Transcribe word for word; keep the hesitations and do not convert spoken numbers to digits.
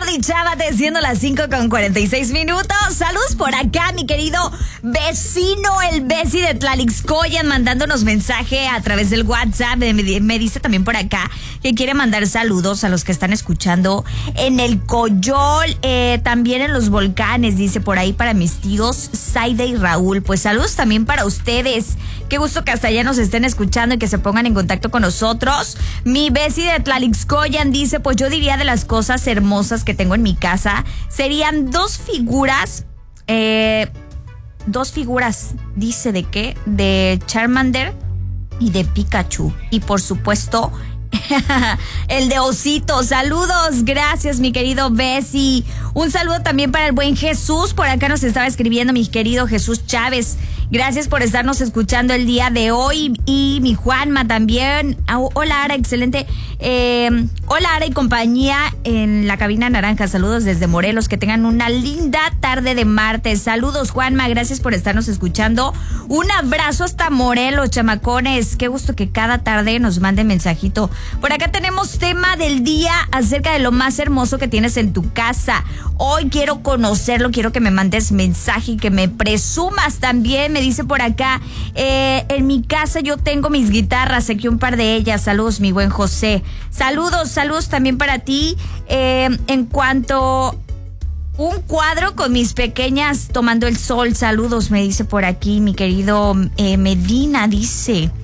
Jordi Chávate, siendo las cinco con cuarenta y seis minutos. Saludos por acá, mi querido vecino, el Besi de Tlalixcoyan, mandándonos mensaje a través del WhatsApp. Me, me dice también por acá que quiere mandar saludos a los que están escuchando en el Coyol, eh, también en los volcanes, dice por ahí, para mis tíos Zaida y Raúl. Pues saludos también para ustedes. Qué gusto que hasta allá nos estén escuchando y que se pongan en contacto con nosotros. Mi Besi de Tlalixcoyan dice, pues yo diría de las cosas hermosas que tengo en mi casa serían dos figuras, eh, dos figuras, dice de qué, de Charmander y de Pikachu. Y por supuesto, el de Osito. Saludos, gracias mi querido Besi. Un saludo también para el buen Jesús. Por acá nos estaba escribiendo mi querido Jesús Chávez. Gracias por estarnos escuchando el día de hoy. Y mi Juanma también. Oh, hola Ara, excelente. Eh, hola Ara y compañía en la cabina naranja. Saludos desde Morelos. Que tengan una linda tarde de martes. Saludos Juanma, gracias por estarnos escuchando. Un abrazo hasta Morelos, chamacones. Qué gusto que cada tarde nos manden mensajito. Por acá tenemos tema del día acerca de lo más hermoso que tienes en tu casa. Hoy quiero conocerlo, quiero que me mandes mensaje y que me presumas también. Me dice por acá, eh, en mi casa yo tengo mis guitarras, aquí un par de ellas. Saludos, mi buen José. Saludos, saludos también para ti. Eh, en cuanto un cuadro con mis pequeñas tomando el sol. Saludos, me dice por aquí mi querido eh, Medina, dice.